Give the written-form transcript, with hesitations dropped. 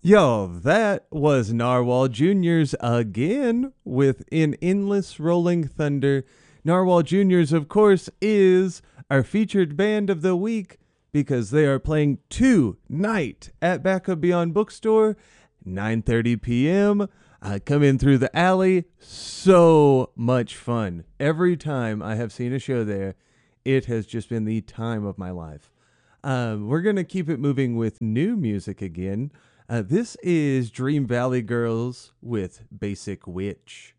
Yo, that was Narwhal Juniors again with An Endless Rolling Thunder. Narwhal Juniors, of course, is our featured band of the week because they are playing tonight at Backup Beyond Bookstore, 9:30 p.m. Come in through the alley. So much fun. Every time I have seen a show there, it has just been the time of my life. We're going to keep it moving with new music again. This is Dream Valley Girls with Basic Witch.